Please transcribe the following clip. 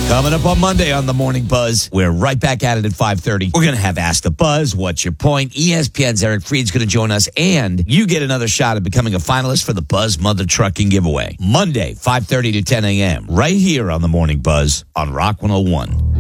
Coming up on Monday on the Morning Buzz, we're right back at it at 5:30. We're going to have Ask the Buzz, What's Your Point? ESPN's Eric Freed's going to join us, and you get another shot at becoming a finalist for the Buzz Mother Trucking Giveaway. Monday, 5:30 to 10 a.m., right here on the Morning Buzz on Rock 101.